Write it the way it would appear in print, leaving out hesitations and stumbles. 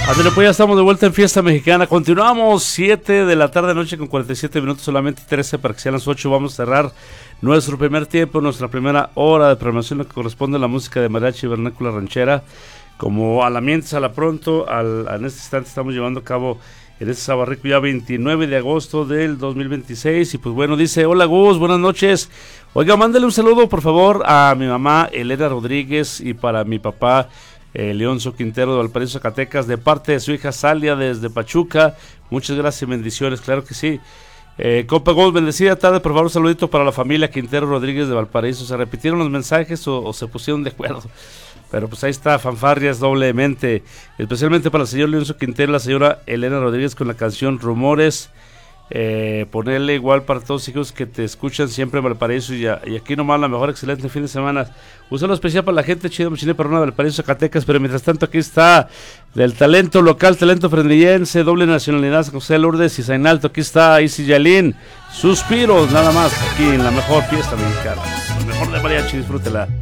Ándale, pues ya estamos de vuelta en Fiesta Mexicana. Continuamos 7 de la tarde noche con 47 minutos, solamente 13 para que sean las 8. Vamos a cerrar nuestro primer tiempo, nuestra primera hora de programación, lo que corresponde a la música de mariachi y vernácula ranchera. Como a la mientras, a la pronto, en este instante estamos llevando a cabo en este sábado rico ya 29 de agosto del 2026. Y pues bueno, dice: hola Gus, buenas noches. Oiga, mándale un saludo por favor a mi mamá Elena Rodríguez y para mi papá Leonzo Quintero de Valparaíso, Zacatecas, de parte de su hija Salia desde Pachuca. Muchas gracias y bendiciones, claro que sí. Copa Gold, bendecida tarde, por favor un saludito para la familia Quintero Rodríguez de Valparaíso. ¿Se repitieron los mensajes o se pusieron de acuerdo? Pero pues ahí está, fanfarrias doblemente, especialmente para el señor Leonzo Quintero y la señora Elena Rodríguez con la canción Rumores. Ponerle igual para todos los hijos que te escuchan siempre en Valparaíso y aquí nomás la mejor, excelente fin de semana. Un saludo especial para la gente chida, Mochile Perrona de Valparaíso, Zacatecas. Pero mientras tanto aquí está del talento local, talento frenillense, doble nacionalidad, José Lourdes y Zainalto. Aquí está Isi Yalín, Suspiros, nada más aquí en la mejor fiesta mexicana, lo mejor de mariachi, disfrútela.